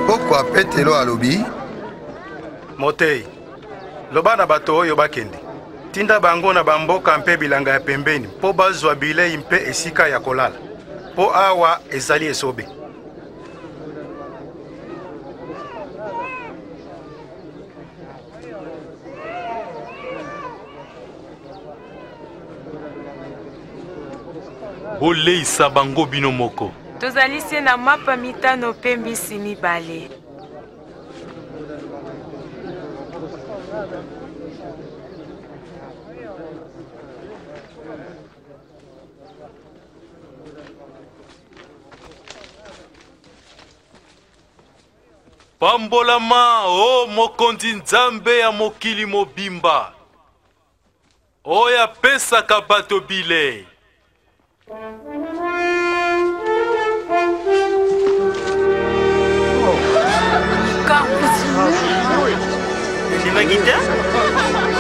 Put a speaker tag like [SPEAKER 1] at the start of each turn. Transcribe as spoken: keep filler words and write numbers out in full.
[SPEAKER 1] Pourquoi Petelo alobi?
[SPEAKER 2] Motei, loba na bato oyo bakende. Tinda bango na bamboka mpe bilanga ya pembeni po bazwa bilei mpe esika ya kolala. Po awa ezali esobe.
[SPEAKER 3] Boleisa bango bino moko.
[SPEAKER 4] Tozali se na mapa mitano pe mbisi mibale.
[SPEAKER 3] Pambolama o mokonzi nzambe ya mokili mobimba. Oya pesaka bato bilei.
[SPEAKER 4] Ndima gita?